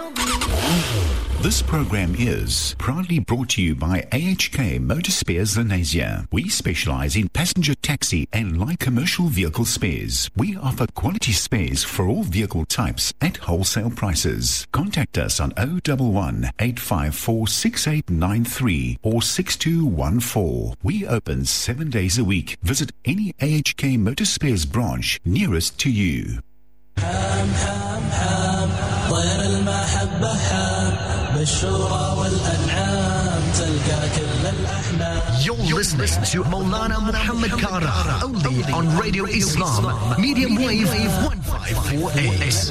This program is proudly brought to you by AHK Motor Spares Lenasia. We specialize in passenger taxi and light commercial vehicle spares. We offer quality spares for all vehicle types at wholesale prices. Contact us on 011 854 6893 or 6214. We open 7 days a week. Visit any AHK Motor Spares branch nearest to you. You're listening to Maulana Muhammad Kara, only on Radio Islam, medium wave 154 AS.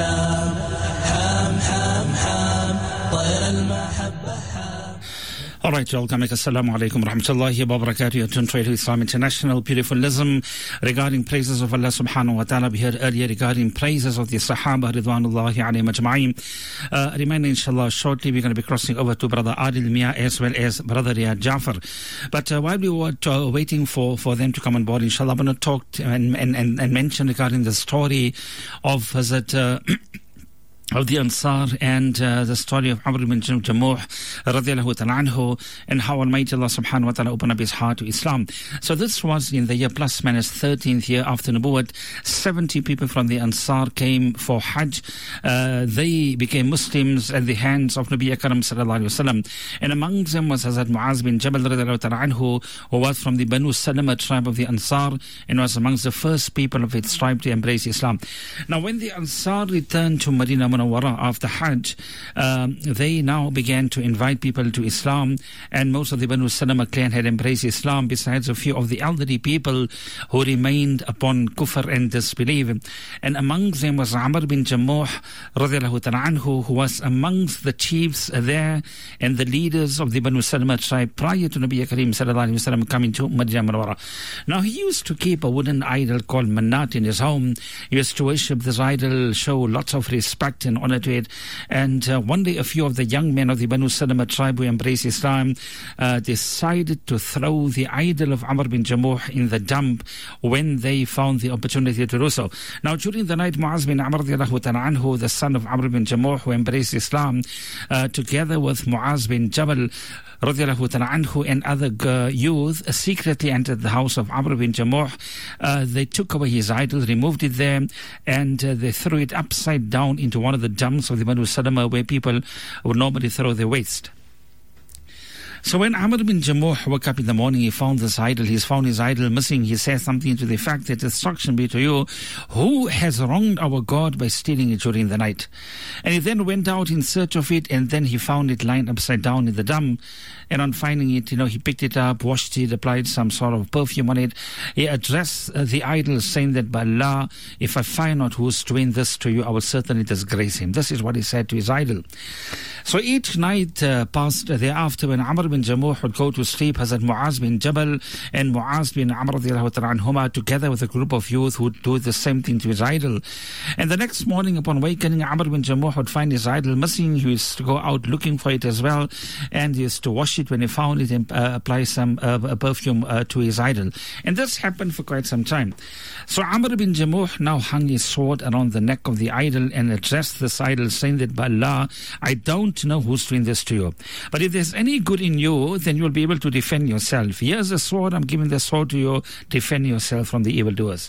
All right, welcome. Assalamu alaikum rahmatullahi wa barakatuh. You're tuned to Islam International. Beautifulism regarding praises of Allah subhanahu wa ta'ala. We heard earlier regarding praises of the Sahaba Ridwanullahi alayhim ajma'in. Reminder, inshallah, shortly we're going to be crossing over to Brother Adil Mia as well as Brother Riyad Jafar. But while we were waiting for them to come on board, inshallah, I'm going to talk and mention regarding the story of Hazrat of the Ansar and the story of Amr ibn Jamuh radiallahu ta'ala anhu, and how Almighty Allah subhanahu wa ta'ala opened up his heart to Islam. So this was in the year plus minus 13th year after Nubuwwat. 70 people from the Ansar came for Hajj. They became Muslims at the hands of Nabi Akram sallallahu alayhi wa sallam. And amongst them was Hazrat Muaz bin Jabal radiallahu ta'ala anhu, who was from the Banu Salama tribe of the Ansar and was amongst the first people of its tribe to embrace Islam. Now when the Ansar returned to Medina Munawwara after Hajj, they now began to invite people to Islam, and most of the Banu Salama clan had embraced Islam, besides a few of the elderly people who remained upon kufr and disbelief. And amongst them was Amr bin Jamuh radiallahu ta'ala anhu, who was amongst the chiefs there and the leaders of the Banu Salama tribe prior to Nabi Kareem sallallahu alayhi wa sallam coming to Medina Munawwara. Now he used to keep a wooden idol called Manat in his home. He used to worship this idol, show lots of respect and honor to it. And one day a few of the young men of the Banu Salama tribe who embraced Islam decided to throw the idol of Amr bin Jamuh in the dump when they found the opportunity to do so. Now during the night, Muaz bin Amr radiallahu ta'ala anhu, the son of Amr bin Jamuh who embraced Islam, together with Muaz bin Jabal radiallahu ta'ala anhu and other youth, secretly entered the house of Amr bin Jamuh. They took away his idol, removed it there, and they threw it upside down into one of the dumps of the Banu Salama where people would normally throw their waste. So when Amr bin Jamuh woke up in the morning, he found this idol. He's found his idol missing. He said something to the fact that destruction be to you, who has wronged our God by stealing it during the night. And he then went out in search of it, and then he found it lying upside down in the dump. And on finding it, he picked it up, washed it, applied some sort of perfume on it. He addressed the idol, saying that, by Allah, if I find out who's doing this to you, I will certainly disgrace him. This is what he said to his idol. So each night passed thereafter, when Amr bin Jamuh would go to sleep, Hazrat Muaz bin Jabal and Muaz bin Amr radiallahu ta'ala anhuma, together with a group of youth, would do the same thing to his idol. And the next morning, upon awakening, Amr bin Jamuh would find his idol missing. He used to go out looking for it as well, and he used to wash it when he found it and apply some perfume to his idol. And this happened for quite some time. So Amr bin Jamuh now hung his sword around the neck of the idol and addressed this idol, saying that, by Allah, I don't know who's doing this to you, but if there's any good in you, then you'll be able to defend yourself. Here's a sword, I'm giving the sword to you, defend yourself from the evildoers.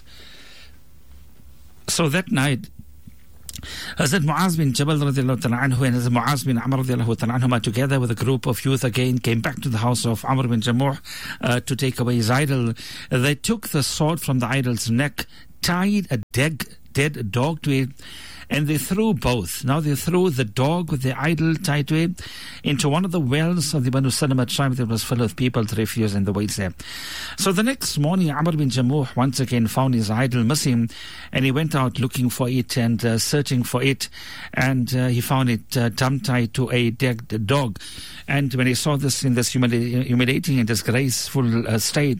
So that night, Hazrat Muaz bin Jabal radiallahu ta'ala anhu and Hazrat Muaz bin Amr radiallahu ta'ala anhuma, together with a group of youth, again came back to the house of Amr bin Jamuh to take away his idol. They took the sword from the idol's neck, tied a dead dog to it, and they threw both. Now they threw the dog with the idol tied to it into one of the wells of the Banu Salama tribe that was full of people to refuse in the waits there. So the next morning, Amr bin Jamuh once again found his idol missing, and he went out looking for it and searching for it, and he found it tongue-tied to a dead dog. And when he saw this in this humiliating and disgraceful state,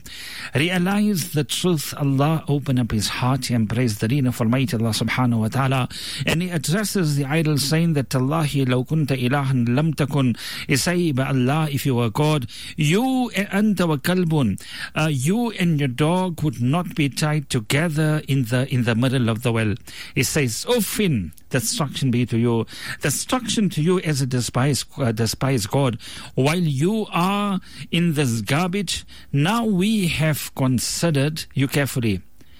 realized the truth. Allah opened up his heart, he embraced the deen of Almighty Allah subhanahu wa ta'ala. And he addresses the idol saying that Tallahi law kunta ilahan lam takun. He say, by Allah, if you were God, you and anta wa kalbun, you and your dog would not be tied together in the middle of the well. He says, Uffin, destruction be to you. Destruction to you as a despise God. While you are in this garbage, now we have considered you carefully.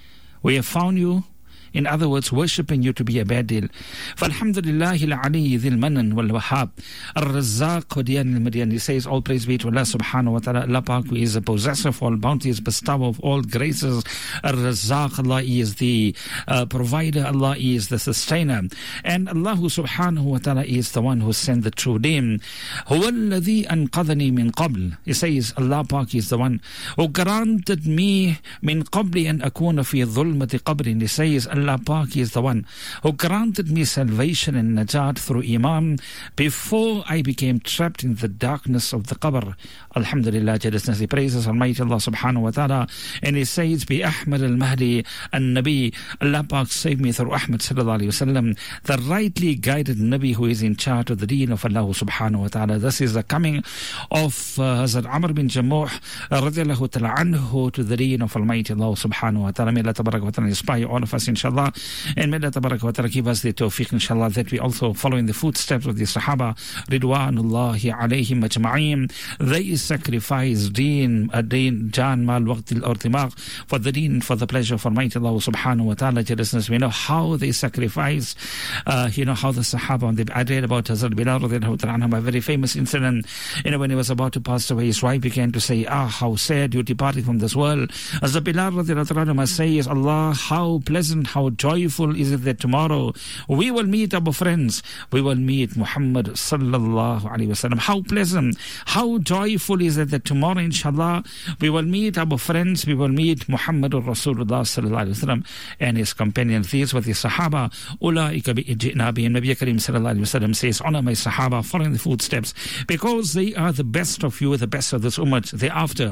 We have found you, in other words, worshipping you to be a bad deal. فَالْحَمْدُلِلَّهِ الْعَلِيِّ ذِي الْمَنَّنِ وَالْوَهَابِ الرَّزَّاقُ وَدِيَانِ الْمَدِيَانِ. He says, all praise be to Allah subhanahu wa ta'ala. Allah Pak, who is the possessor of all bounties, bestower of all graces. Ar-Razzaq, Allah is the provider, Allah is the sustainer. And Allah subhanahu wa ta'ala is the one who sent the true name. هُوَ الَّذِي أَنْقَذَنِي مِنْ قَبْلِ. He says, Allah Pak is the one who granted me مِنْ قَبْلِ أَنْ أَكُونَ فِي ظُلْمَةِ قَبْرٍ. He says, Allah Pak is the one who granted me salvation and najat through Iman before I became trapped in the darkness of the qabr. Alhamdulillah, jealousness, he praises Almighty Allah subhanahu wa ta'ala. And he says, Bi Ahmad al-Mahdi al-Nabi, Allah Pak saved me through Ahmad sallallahu alayhi wa sallam, the rightly guided Nabi who is in charge of the deen of Allah subhanahu wa ta'ala. This is the coming of Hazrat Amr bin Jamuh radiallahu ta'ala anhu to the deen of Almighty Allah subhanahu wa ta'ala. May Allah tabarak wa ta'ala inspire all of us, inshallah. And may Allah tabarak wa ta'ala give us the tawfiq, inshallah, that we also follow in the footsteps of the Sahaba Ridwanullahi alayhim ajma'in. They sacrificed deen, jan, mal, waqt al-irtimaq for the deen, for the pleasure of Almighty Allah subhanahu wa ta'ala. Jealousness, we know how they sacrificed, how the Sahaba, I read about Hazrat Bilal radiallahu ta'ala anhu, a very famous incident, when he was about to pass away, his wife began to say, how sad you departed from this world. Hazrat Bilal radiallahu ta'ala anhu says, Allah, how pleasant, how joyful is it that tomorrow we will meet our friends, we will meet Muhammad sallallahu alaihi wasallam. How pleasant, how joyful is it that tomorrow, inshallah, we will meet our friends, we will meet Muhammad Rasulullah sallallahu alaihi wasallam and his companions. These were the Sahaba. Ulaika bi'ijina bihim. Nabi Karim sallallahu alaihi wasallam says, honor my Sahaba, follow in the footsteps, because they are the best of you, the best of this ummah. Thereafter,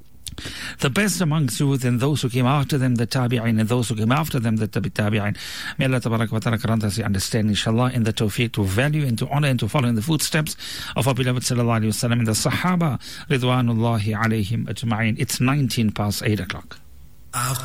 the best amongst you, then those who came after them, the tabi'in, and those who came after them, the tabi'in. May Allah tabarak wa ta'ala grant us the understanding, inshallah, and the tawfiq to value and to honor and to follow in the footsteps of our beloved sallallahu alayhi wa sallam and the Sahaba Ridwanullahi alayhim ajma'in. It's 19 past 8 o'clock.